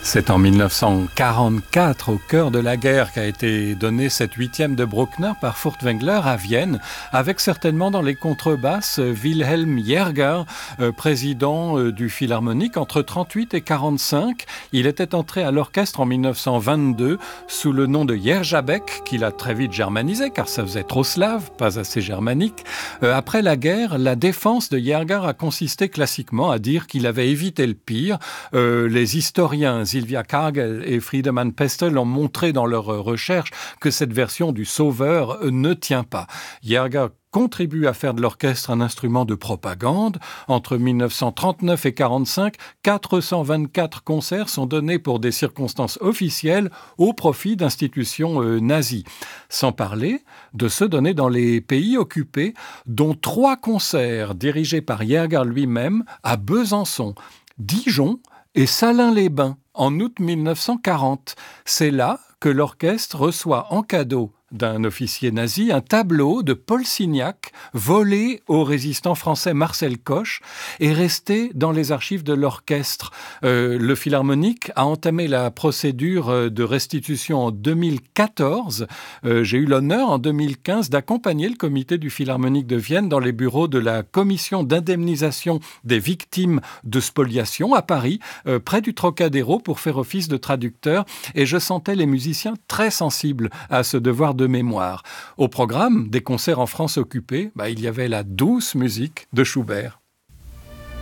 C'est en 1944, au cœur de la guerre, qu'a été donnée cette 8e de Bruckner par Furtwängler à Vienne, avec certainement dans les contrebasses Wilhelm Jäger, président du Philharmonique entre 38 et 45. Il était entré à l'orchestre en 1922 sous le nom de Jerzabek, qu'il a très vite germanisé, car ça faisait trop slave, pas assez germanique. Après la guerre, la défense de Jäger a consisté classiquement à dire qu'il avait évité le pire. Les historiens Sylvia Kargel et Friedemann Pestel ont montré dans leurs recherches que cette version du Sauveur ne tient pas. Jäger contribue à faire de l'orchestre un instrument de propagande. Entre 1939 et 1945, 424 concerts sont donnés pour des circonstances officielles au profit d'institutions nazies. Sans parler de ceux donnés dans les pays occupés, dont 3 concerts dirigés par Jäger lui-même à Besançon, Dijon et Salins-les-Bains en août 1940. C'est là que l'orchestre reçoit en cadeau d'un officier nazi un tableau de Paul Signac volé au résistant français Marcel Coche et resté dans les archives de l'orchestre. Le Philharmonique a entamé la procédure de restitution en 2014. J'ai eu l'honneur en 2015 d'accompagner le comité du Philharmonique de Vienne dans les bureaux de la commission d'indemnisation des victimes de spoliation à Paris, près du Trocadéro, pour faire office de traducteur, et je sentais les musiciens très sensibles à ce devoir de mémoire. Au programme des concerts en France occupée, il y avait la douce musique de Schubert.